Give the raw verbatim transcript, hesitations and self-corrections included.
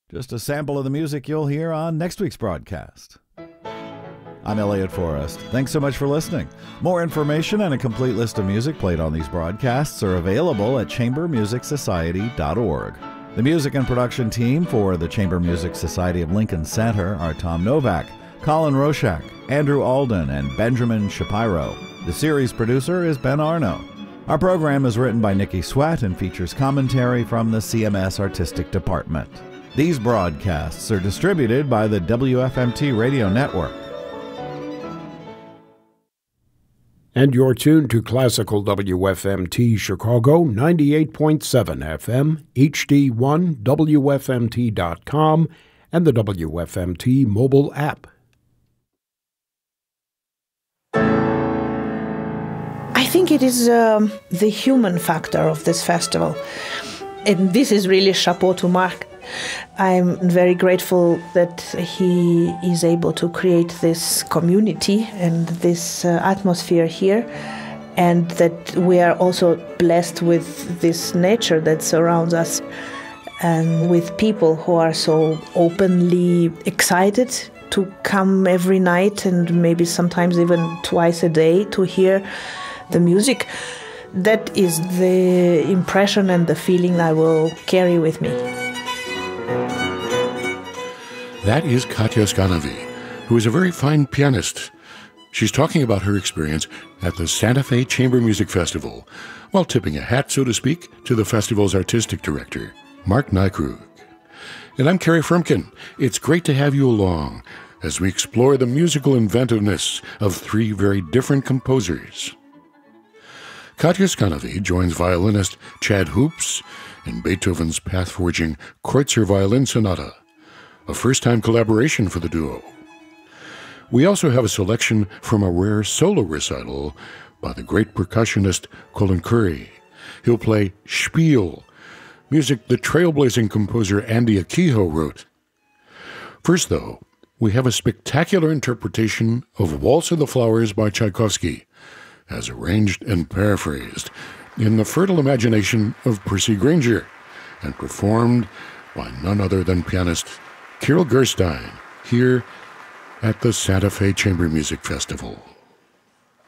Just a sample of the music you'll hear on next week's broadcast. I'm Elliot Forrest. Thanks so much for listening. More information and a complete list of music played on these broadcasts are available at chamber music society dot org. The music and production team for the Chamber Music Society of Lincoln Center are Tom Novak, Colin Roshak, Andrew Alden, and Benjamin Shapiro. The series producer is Ben Arno. Our program is written by Nikki Sweat and features commentary from the C M S Artistic Department. These broadcasts are distributed by the W F M T Radio Network. And you're tuned to Classical W F M T Chicago, ninety-eight point seven F M, H D one, W F M T dot com, and the W F M T mobile app. I think it is um, the human factor of this festival. And this is really chapeau to Mark. I'm very grateful that he is able to create this community and this uh, atmosphere here, and that we are also blessed with this nature that surrounds us, and with people who are so openly excited to come every night and maybe sometimes even twice a day to hear the music. That is the impression and the feeling I will carry with me. That is Katya Skanovi, who is a very fine pianist. She's talking about her experience at the Santa Fe Chamber Music Festival, while tipping a hat, so to speak, to the festival's artistic director, Mark Nykrug. And I'm Kerry Frumkin. It's great to have you along as we explore the musical inventiveness of three very different composers. Katya Skanovi joins violinist Chad Hoops in Beethoven's path-forging Kreutzer Violin Sonata, a first-time collaboration for the duo. We also have a selection from a rare solo recital by the great percussionist Colin Curry. He'll play Spiel, music the trailblazing composer Andy Akiho wrote. First, though, we have a spectacular interpretation of Waltz of the Flowers by Tchaikovsky, as arranged and paraphrased in the fertile imagination of Percy Grainger, and performed by none other than pianist Kirill Gerstein, here at the Santa Fe Chamber Music Festival.